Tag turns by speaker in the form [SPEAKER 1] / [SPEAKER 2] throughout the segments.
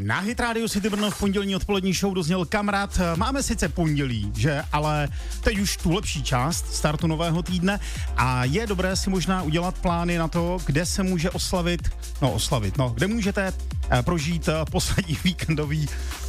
[SPEAKER 1] Na Hit Radio City Brno v pondělní odpolední show dozněl Kamarád. Máme sice pondělí, že, ale teď už tu lepší část startu nového týdne a je dobré si možná udělat plány na to, kde se může kde můžete prožít poslední víkendový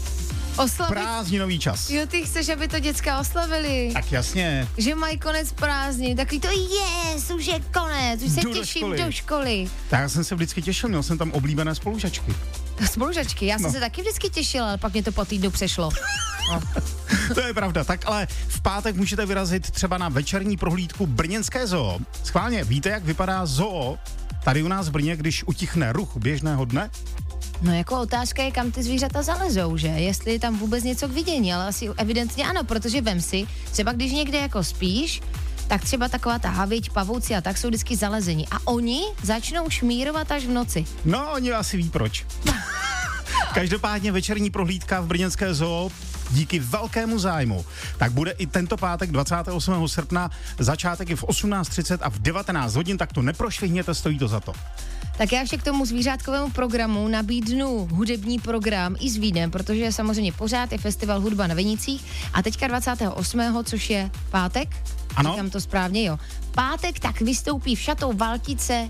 [SPEAKER 1] prázdninový čas.
[SPEAKER 2] Jo, ty chceš, aby to děcka oslavili.
[SPEAKER 1] Tak jasně.
[SPEAKER 2] Že mají konec prázdnin, takový to už je konec, už se těším do školy.
[SPEAKER 1] Tak já jsem se vždycky těšil, měl jsem tam oblíbené spolužačky.
[SPEAKER 2] Spolužačky, já jsem se taky vždycky těšila, ale pak mě to po týdnu přešlo. No.
[SPEAKER 1] To je pravda, tak ale v pátek můžete vyrazit třeba na večerní prohlídku brněnské zoo. Schválně, víte, jak vypadá zoo tady u nás v Brně, když utichne ruch běžného dne?
[SPEAKER 2] No jako otázka je, kam ty zvířata zalezou, že? Jestli je tam vůbec něco k vidění, ale asi evidentně ano, protože vem si, třeba když někde jako spíš, tak třeba taková ta haviť, pavouci a tak jsou vždycky zalezení. A oni začnou šmírovat až v noci.
[SPEAKER 1] No, oni asi ví proč. Každopádně večerní prohlídka v brněnské zoo díky velkému zájmu. Tak bude i tento pátek 28. srpna, začátek je v 18:30 a v 19 hodin, tak to neprošvihněte, stojí to za to.
[SPEAKER 2] Tak já ještě k tomu zvířátkovému programu nabídnu hudební program i s vínem, protože samozřejmě pořád je festival Hudba na Vinicích a teďka 28., což je pátek.
[SPEAKER 1] Ano.
[SPEAKER 2] Říkám to správně, jo. Pátek tak vystoupí v Šatou Valtice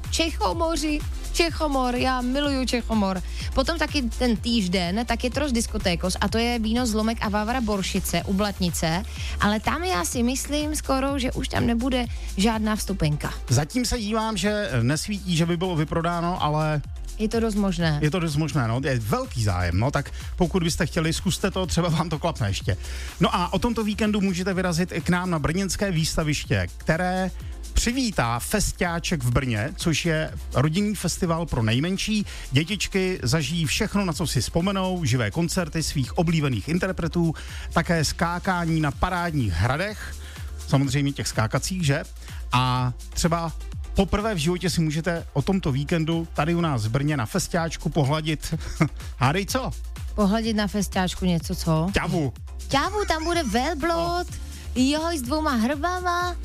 [SPEAKER 2] Čechomor, já miluju Čechomor. Potom taky ten týžden, tak je Tros Diskotékos a to je víno Zlomek a Vávra Boršice u Blatnice, ale tam já si myslím skoro, že už tam nebude žádná vstupenka.
[SPEAKER 1] Zatím se dívám, že nesvítí, že by bylo vyprodáno, ale
[SPEAKER 2] je to dost možné.
[SPEAKER 1] Je to dost možné, no, je velký zájem, no, tak pokud byste chtěli, zkuste to, třeba vám to klapne ještě. No a o tomto víkendu můžete vyrazit i k nám na brněnské výstaviště, které přivítá Festiáček v Brně, což je rodinný festival pro nejmenší. Dětičky zažijí všechno, na co si vzpomenou, živé koncerty svých oblíbených interpretů, také skákání na parádních hradech, samozřejmě těch skákacích, že? A třeba poprvé v životě si můžete o tomto víkendu tady u nás v Brně na Festiáčku pohladit, hádej co?
[SPEAKER 2] Pohladit na Festiáčku něco, co?
[SPEAKER 1] Ťavu,
[SPEAKER 2] tam bude velblot, jo, s 2 hrbama.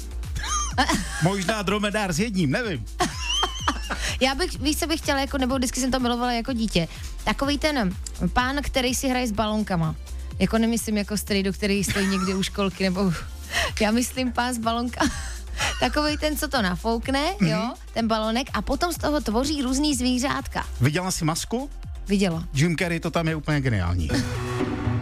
[SPEAKER 1] Možná dromedár s jedním, nevím.
[SPEAKER 2] Víš, co bych chtěla, jako, nebo vždycky jsem to milovala jako dítě. Takový ten pán, který si hraje s balonkama. Jako nemyslím jako strejdu, který stojí někde u školky, nebo já myslím pán s balonkama. Takovej ten, co to nafoukne, jo, ten balonek a potom z toho tvoří různý zvířátka.
[SPEAKER 1] Viděla jsi Masku?
[SPEAKER 2] Viděla.
[SPEAKER 1] Jim Carrey, to tam je úplně geniální.